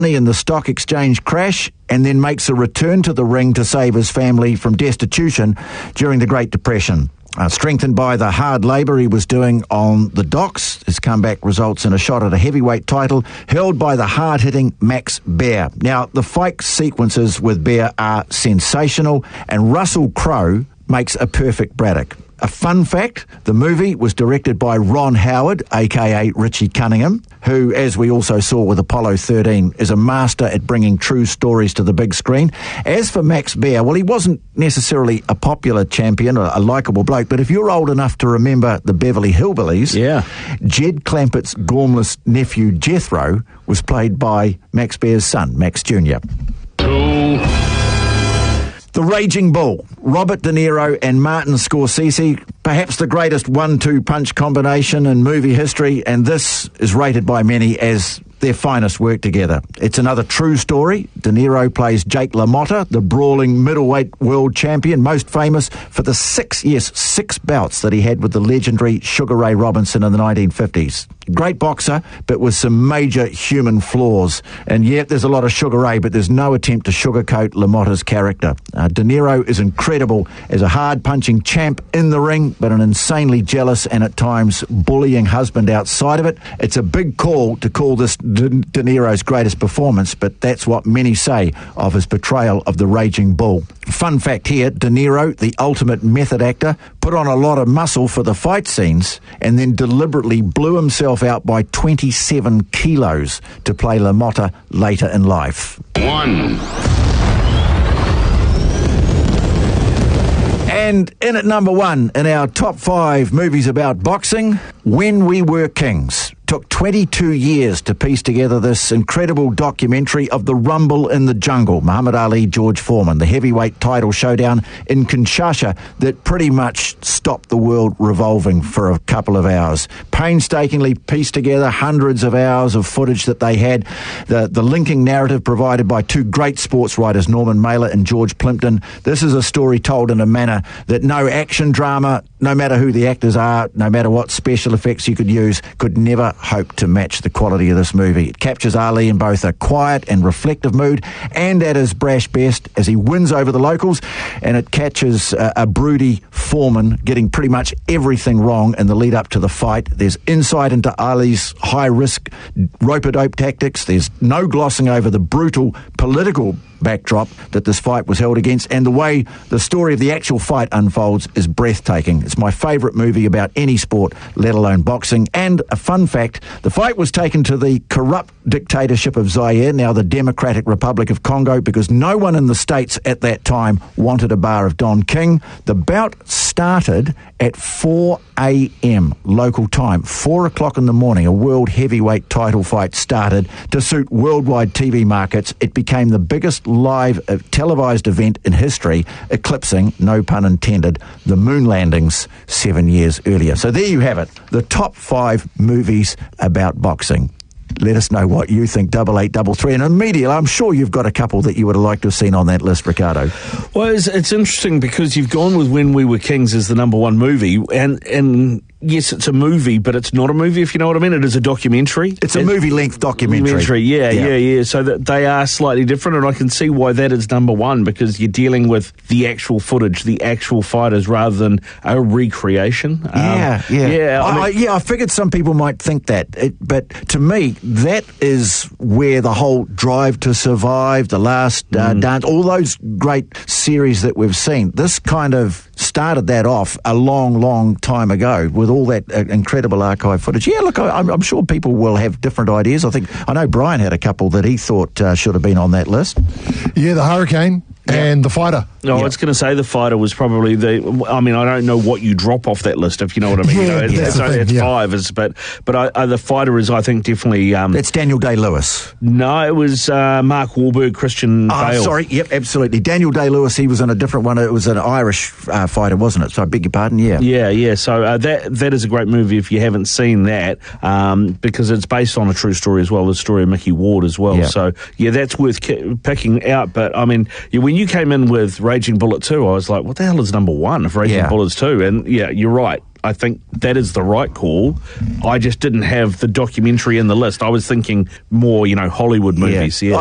in the stock exchange crash and then makes a return to the ring to save his family from destitution during the Great Depression. Strengthened by the hard labour he was doing on the docks, his comeback results in a shot at a heavyweight title held by the hard-hitting Max Baer. Now, the fight sequences with Baer are sensational, and Russell Crowe makes a perfect Braddock. A fun fact, the movie was directed by Ron Howard, a.k.a. Richie Cunningham, who, as we also saw with Apollo 13, is a master at bringing true stories to the big screen. As for Max Baer, well, he wasn't necessarily a popular champion or a likeable bloke, but if you're old enough to remember the Beverly Hillbillies, Jed Clampett's gormless nephew Jethro was played by Max Baer's son, Max Jr. The Raging Bull, Robert De Niro and Martin Scorsese, perhaps the greatest 1-2 punch combination in movie history, and this is rated by many as their finest work together. It's another true story. De Niro plays Jake LaMotta, the brawling middleweight world champion, most famous for the 6 bouts that he had with the legendary Sugar Ray Robinson in the 1950s. Great boxer, but with some major human flaws. And yet there's a lot of Sugar Ray, but there's no attempt to sugarcoat LaMotta's character. De Niro is incredible as a hard-punching champ in the ring, but an insanely jealous and at times bullying husband outside of it. It's a big call to call this De Niro's greatest performance, but that's what many say of his portrayal of the Raging Bull. Fun fact here, De Niro, the ultimate method actor, put on a lot of muscle for the fight scenes and then deliberately blew himself out by 27 kilos to play LaMotta later in life. And in at number 1 in our top 5 movies about boxing, When We Were Kings. Took 22 years to piece together this incredible documentary of the Rumble in the Jungle, Muhammad Ali, George Foreman, the heavyweight title showdown in Kinshasa that pretty much stopped the world revolving for a couple of hours. Painstakingly pieced together hundreds of hours of footage that they had, the linking narrative provided by 2 great sports writers, Norman Mailer and George Plimpton. This is a story told in a manner that no action drama, no matter who the actors are, no matter what special effects you could use, could never hope to match the quality of this movie. It captures Ali in both a quiet and reflective mood and at his brash best as he wins over the locals, and it catches a broody Foreman getting pretty much everything wrong in the lead up to the fight. There's insight into Ali's high-risk rope-a-dope tactics. There's no glossing over the brutal political backdrop that this fight was held against, and the way the story of the actual fight unfolds is breathtaking. It's my favourite movie about any sport, let alone boxing. And a fun fact, the fight was taken to the corrupt dictatorship of Zaire, now the Democratic Republic of Congo, because no one in the States at that time wanted a bar of Don King. The bout started at 4 a.m. local time. 4 o'clock in the morning, a world heavyweight title fight started to suit worldwide TV markets. It became the biggest live televised event in history, eclipsing, no pun intended, the moon landings 7 years earlier. So there you have it, the top 5 movies about boxing. Let us know what you think, 8833. And immediately, I'm sure you've got a couple that you would have liked to have seen on that list, Ricardo. Well, it's interesting because you've gone with When We Were Kings as the number 1 movie, and yes, it's a movie, but it's not a movie, if you know what I mean. It is a documentary. It's a movie-length documentary. Yeah. So that they are slightly different, and I can see why that is number 1, because you're dealing with the actual footage, the actual fighters, rather than a recreation. I figured some people might think that, but to me, that is where the whole Drive to Survive, The Last Dance, all those great series that we've seen, this kind of started that off a long time ago with all that incredible archive footage. Yeah, look, I'm sure people will have different ideas. I know Brian had a couple that he thought should have been on that list. Yeah, The Hurricane and The Fighter. No, I was going to say The Fighter was probably I don't know what you drop off that list, if you know what I mean. It's 5, but The Fighter is, I think, definitely... It's Daniel Day-Lewis. No, it was Mark Wahlberg, Christian Bale. Sorry, yep, absolutely. Daniel Day-Lewis, he was in a different one. It was an Irish fighter, wasn't it? So I beg your pardon, yeah. Yeah. So that is a great movie if you haven't seen that, because it's based on a true story as well, the story of Mickey Ward as well. Yeah. So, that's worth picking out. But, when you came in with Raging Bull 2, I was like, what the hell is number 1 if Raging Bull is 2? And, you're right. I think that is the right call. I just didn't have the documentary in the list. I was thinking more, Hollywood movies. Yeah.